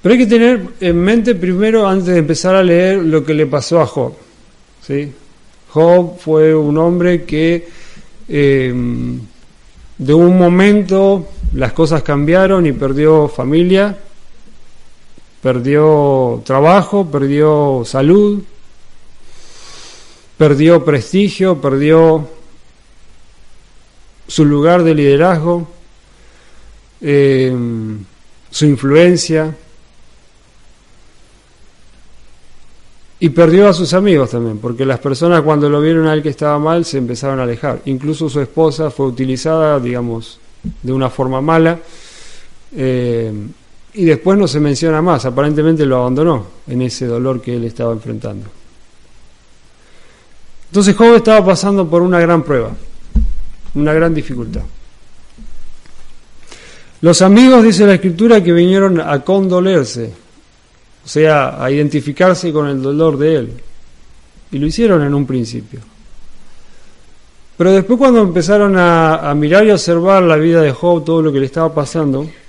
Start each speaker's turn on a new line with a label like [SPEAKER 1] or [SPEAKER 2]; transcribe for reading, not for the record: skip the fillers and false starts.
[SPEAKER 1] Pero hay que tener en mente primero, antes de empezar a leer, lo que le pasó a Job, ¿sí? Job fue un hombre que de un momento las cosas cambiaron y perdió familia, perdió trabajo, perdió salud, perdió prestigio, perdió su lugar de liderazgo, su influencia, y perdió a sus amigos también, porque las personas cuando lo vieron a él que estaba mal se empezaron a alejar. Incluso su esposa fue utilizada, digamos, de una forma mala, y después no se menciona más. Aparentemente lo abandonó en ese dolor que él estaba enfrentando. Entonces Job estaba pasando por una gran prueba, una gran dificultad. Los amigos, dice la Escritura, que vinieron a condolerse, o sea, a identificarse con el dolor de él. Y lo hicieron en un principio. Pero después, cuando empezaron a mirar y a observar la vida de Job, todo lo que le estaba pasando,